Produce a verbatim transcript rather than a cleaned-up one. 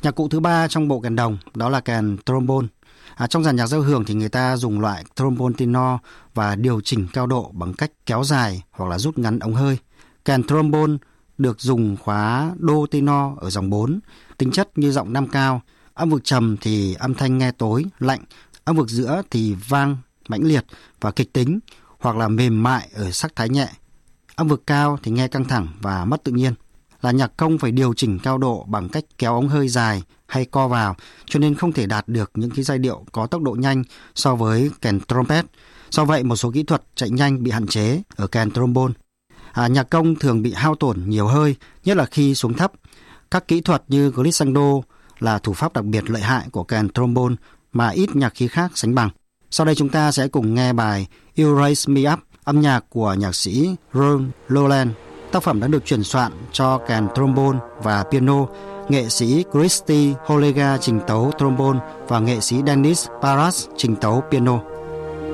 Nhạc cụ thứ ba trong bộ kèn đồng đó là kèn trombone. À, trong dàn nhạc giao hưởng thì người ta dùng loại trombone tenor và điều chỉnh cao độ bằng cách kéo dài hoặc là rút ngắn ống hơi. Kèn trombone được dùng khóa đô tenor ở dòng bốn, tính chất như giọng nam cao. Âm vực trầm thì âm thanh nghe tối, lạnh, âm vực giữa thì vang, mãnh liệt và kịch tính hoặc là mềm mại ở sắc thái nhẹ. Âm vực cao thì nghe căng thẳng và mất tự nhiên. Là nhạc công phải điều chỉnh cao độ bằng cách kéo ống hơi dài hay co vào, cho nên không thể đạt được những cái giai điệu có tốc độ nhanh so với kèn trumpet. Do vậy, một số kỹ thuật chạy nhanh bị hạn chế ở kèn trombone. À, nhạc công thường bị hao tổn nhiều hơi, nhất là khi xuống thấp. Các kỹ thuật như glissando là thủ pháp đặc biệt lợi hại của kèn trombone mà ít nhạc khí khác sánh bằng. Sau đây chúng ta sẽ cùng nghe bài You Raise Me Up, âm nhạc của nhạc sĩ Ron Lowland. Tác phẩm đã được chuyển soạn cho kèn trombone và piano. Nghệ sĩ Christy Holega trình tấu trombone và nghệ sĩ Dennis Paras trình tấu piano.